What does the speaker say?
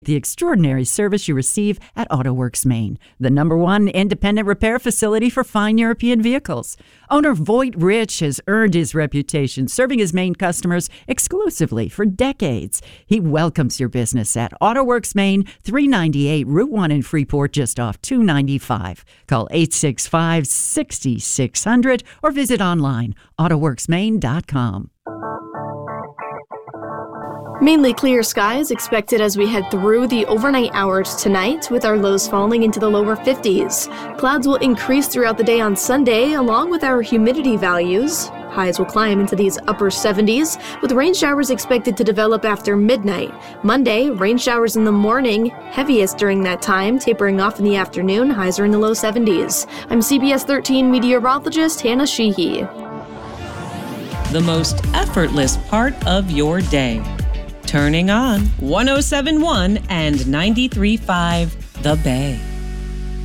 the extraordinary service you receive at AutoWorks Maine, the #1 independent repair facility for fine European vehicles. Owner Voight Rich has earned his reputation serving his Maine customers exclusively for decades. He welcomes your business at AutoWorks Maine, 398 Route 1 in Freeport, just off 295. Call 865-6600 or visit online, autoworksmaine.com. Mainly clear skies expected as we head through the overnight hours tonight, with our lows falling into the lower 50s. Clouds will increase throughout the day on Sunday, along with our humidity values. Highs will climb into these upper 70s, with rain showers expected to develop after midnight. Monday, rain showers in the morning, heaviest during that time, tapering off in the afternoon. Highs are in the low 70s. I'm CBS 13 meteorologist Hannah Sheehy. The most effortless part of your day. Turning on 107.1 and 93.5 The Bay.